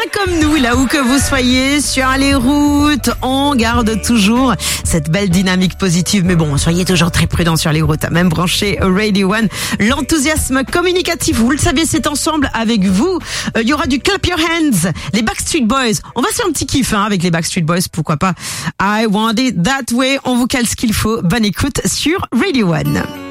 comme nous, là où que vous soyez, sur les routes, on garde toujours cette belle dynamique positive. Mais bon, soyez toujours très prudents sur les routes, même branché Radio One. L'enthousiasme communicatif, vous le savez, c'est ensemble avec vous. Il y aura du Clap Your Hands, les Backstreet Boys. On va se faire un petit kiff avec les Backstreet Boys, pourquoi pas. I Want It That Way, on vous cale ce qu'il faut. Bonne écoute sur Radio One.